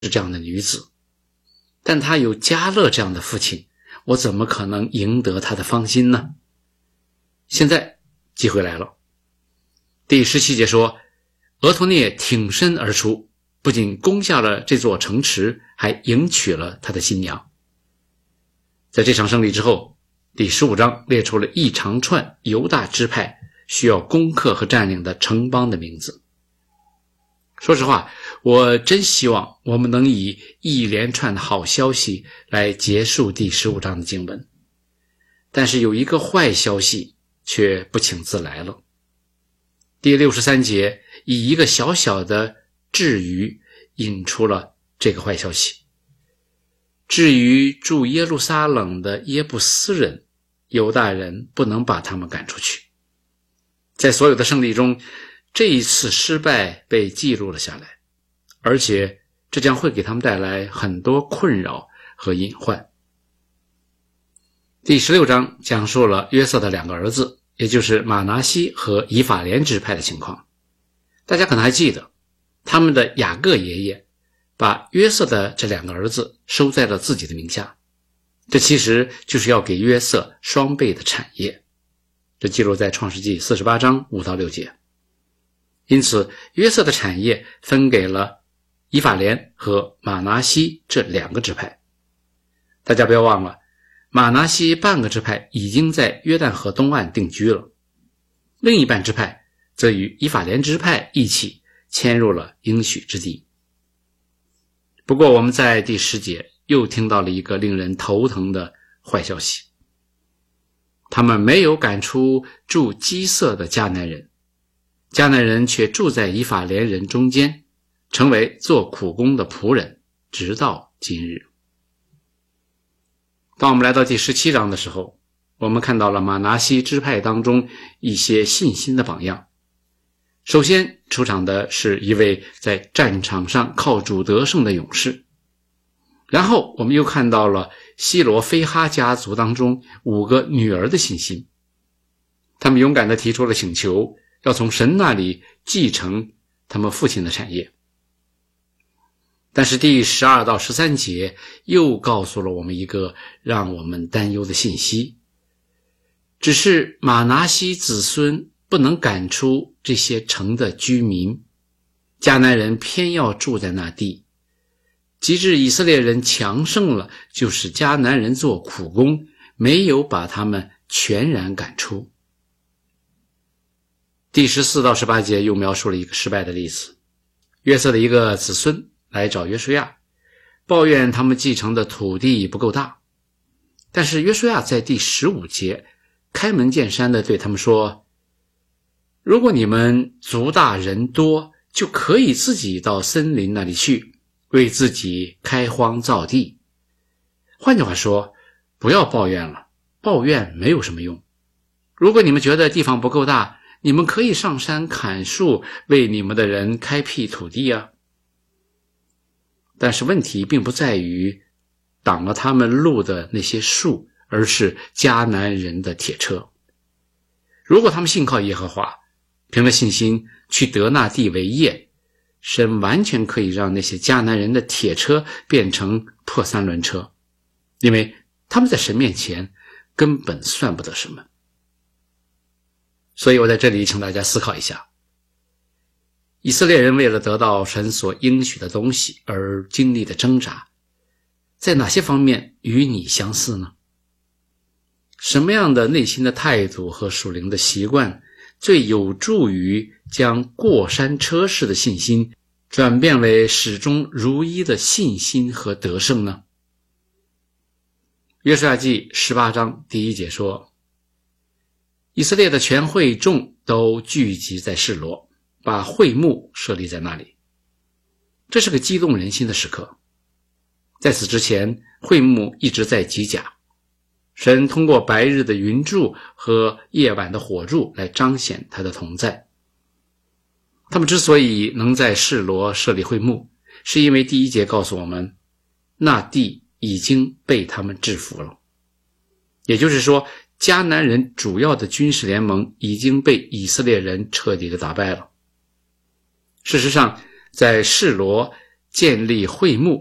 是这样的女子，但她有迦勒这样的父亲，我怎么可能赢得她的芳心呢？现在机会来了。第17节说，俄陀涅挺身而出，不仅攻下了这座城池，还迎娶了他的新娘。在这场胜利之后，第15章列出了一长串犹大支派需要攻克和占领的城邦的名字。说实话，我真希望我们能以一连串的好消息来结束第15章的经文，但是有一个坏消息却不请自来了。第63节以一个小小的至于引出了这个坏消息。至于住耶路撒冷的耶布斯人，犹大人不能把他们赶出去。在所有的胜利中，这一次失败被记录了下来，而且这将会给他们带来很多困扰和隐患。第16章讲述了约瑟的两个儿子，也就是马拿西和以法莲支派的情况。大家可能还记得，他们的雅各爷爷把约瑟的这两个儿子收在了自己的名下，这其实就是要给约瑟双倍的产业。这记录在创世纪48章5到6节。因此约瑟的产业分给了以法莲和马拿西这两个支派。大家不要忘了，马拿西半个支派已经在约旦河东岸定居了，另一半支派则与以法莲支派一起迁入了应许之地。不过我们在第10节又听到了一个令人头疼的坏消息，他们没有赶出住基色的迦南人，迦南人却住在以法莲人中间，成为做苦工的仆人，直到今日。当我们来到第17章的时候，我们看到了马拿西支派当中一些信心的榜样。首先出场的是一位在战场上靠主得胜的勇士，然后我们又看到了希罗非哈家族当中5个女儿的信心，他们勇敢地提出了请求，要从神那里继承他们父亲的产业。但是第12到13节又告诉了我们一个让我们担忧的信息，只是马拿西子孙不能赶出这些城的居民，迦南人偏要住在那地，及至以色列人强盛了，就使迦南人做苦工，没有把他们全然赶出。第14到18节又描述了一个失败的例子，约瑟的一个子孙来找约书亚，抱怨他们继承的土地不够大。但是约书亚在第15节开门见山地对他们说，如果你们族大人多，就可以自己到森林那里去，为自己开荒造地。换句话说，不要抱怨了，抱怨没有什么用。如果你们觉得地方不够大，你们可以上山砍树，为你们的人开辟土地啊。但是问题并不在于挡了他们路的那些树，而是迦南人的铁车。如果他们信靠耶和华，凭着信心去得那地为业，神完全可以让那些迦南人的铁车变成破3轮车，因为他们在神面前根本算不得什么。所以我在这里请大家思考一下，以色列人为了得到神所应许的东西而经历的挣扎，在哪些方面与你相似呢？什么样的内心的态度和属灵的习惯最有助于将过山车式的信心转变为始终如一的信心和得胜呢？约书亚记18章第1节说，以色列的全会众都聚集在示罗，把会幕设立在那里。这是个激动人心的时刻。在此之前，会幕一直在吉甲，神通过白日的云柱和夜晚的火柱来彰显他的同在。他们之所以能在示罗设立会幕，是因为第1节告诉我们，那地已经被他们制服了。也就是说，迦南人主要的军事联盟已经被以色列人彻底的打败了。事实上，在示罗建立会幕